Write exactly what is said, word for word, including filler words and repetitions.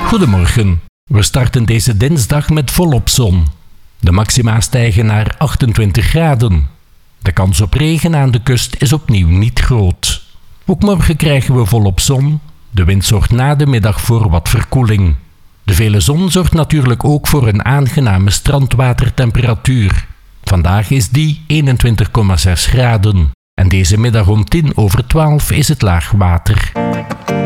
Goedemorgen. We starten deze dinsdag met volop zon. De maxima stijgen naar achtentwintig graden. De kans op regen aan de kust is opnieuw niet groot. Ook morgen krijgen we volop zon. De wind zorgt na de middag voor wat verkoeling. De vele zon zorgt natuurlijk ook voor een aangename strandwatertemperatuur. Vandaag is die eenentwintig komma zes graden. En deze middag om tien over twaalf is het laagwater.